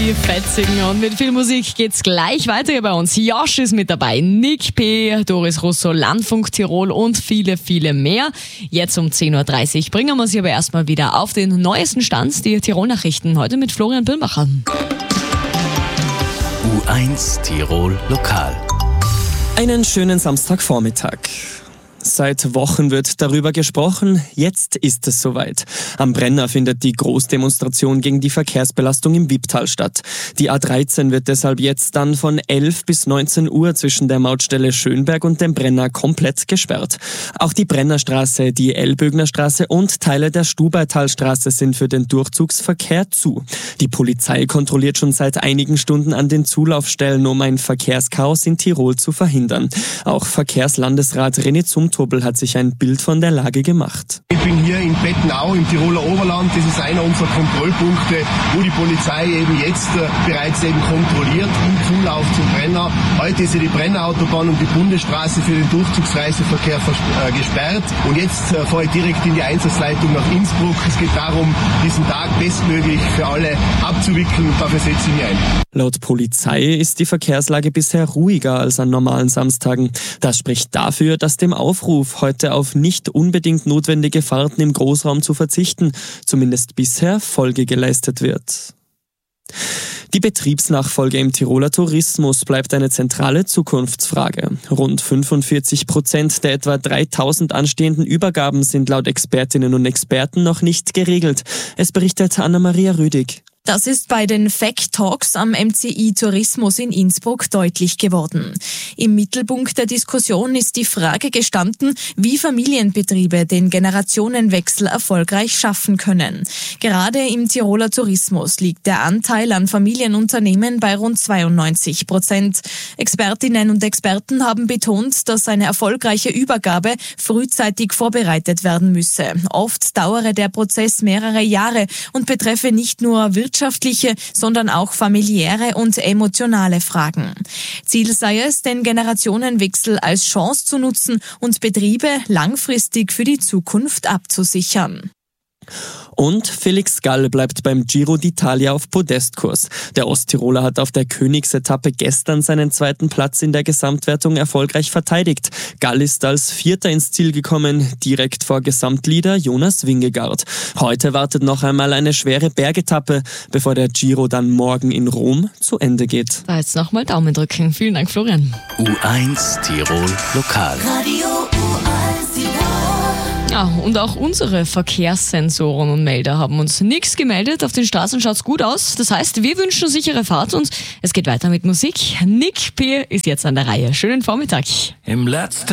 die Fetzigen. Und mit viel Musik geht's gleich weiter hier bei uns. Josh ist mit dabei, Nick P., Doris Russo, Landfunk Tirol und viele, viele mehr. Jetzt um 10.30 Uhr bringen wir sie aber erstmal wieder auf den neuesten Stand, die Tirol-Nachrichten. Heute mit Florian Birnbacher. U1 Tirol Lokal. Einen schönen Samstagvormittag. Seit Wochen wird darüber gesprochen, jetzt ist es soweit. Am Brenner findet die Großdemonstration gegen die Verkehrsbelastung im Wipptal statt. Die A13 wird deshalb jetzt dann von 11 bis 19 Uhr zwischen der Mautstelle Schönberg und dem Brenner komplett gesperrt. Auch die Brennerstraße, die Ellbögnerstraße und Teile der Stubaitalstraße sind für den Durchzugsverkehr zu. Die Polizei kontrolliert schon seit einigen Stunden an den Zulaufstellen, um ein Verkehrschaos in Tirol zu verhindern. Auch Verkehrslandesrat René Zumtobel hat sich ein Bild von der Lage gemacht. Ich bin hier in Bettenau im Tiroler Oberland. Das ist einer unserer Kontrollpunkte, wo die Polizei eben jetzt bereits eben kontrolliert im Zulauf zum Brenner. Heute ist ja die Brennerautobahn und die Bundesstraße für den Durchzugsreiseverkehr gesperrt. Und jetzt fahre ich direkt in die Einsatzleitung nach Innsbruck. Es geht darum, diesen Tag bestmöglich für alle abzuwickeln und dafür setze ich mich ein. Laut Polizei ist die Verkehrslage bisher ruhiger als an normalen Samstagen. Das spricht dafür, dass dem Aufruf, heute auf nicht unbedingt notwendige Fahrten im Großraum zu verzichten, zumindest bisher Folge geleistet wird. Die Betriebsnachfolge im Tiroler Tourismus bleibt eine zentrale Zukunftsfrage. Rund 45% der etwa 3000 anstehenden Übergaben sind laut Expertinnen und Experten noch nicht geregelt. Es berichtet Anna-Maria Rüdig. Das ist bei den Fact Talks am MCI Tourismus in Innsbruck deutlich geworden. Im Mittelpunkt der Diskussion ist die Frage gestanden, wie Familienbetriebe den Generationenwechsel erfolgreich schaffen können. Gerade im Tiroler Tourismus liegt der Anteil an Familienunternehmen bei rund 92%. Expertinnen und Experten haben betont, dass eine erfolgreiche Übergabe frühzeitig vorbereitet werden müsse. Oft dauere der Prozess mehrere Jahre und betreffe nicht nur wirtschaftliche, sondern auch familiäre und emotionale Fragen. Ziel sei es, den Generationenwechsel als Chance zu nutzen und Betriebe langfristig für die Zukunft abzusichern. Und Felix Gall bleibt beim Giro d'Italia auf Podestkurs. Der Osttiroler hat auf der Königsetappe gestern seinen zweiten Platz in der Gesamtwertung erfolgreich verteidigt. Gall ist als Vierter ins Ziel gekommen, direkt vor Gesamtleader Jonas Vingegaard. Heute wartet noch einmal eine schwere Bergetappe, bevor der Giro dann morgen in Rom zu Ende geht. Da jetzt nochmal Daumen drücken. Vielen Dank, Florian. U1 Tirol Lokal. Radio U1 Tirol. Ja, und auch unsere Verkehrssensoren und Melder haben uns nichts gemeldet. Auf den Straßen schaut's gut aus. Das heißt, wir wünschen sichere Fahrt und es geht weiter mit Musik. Nick P. ist jetzt an der Reihe. Schönen Vormittag. Im letzten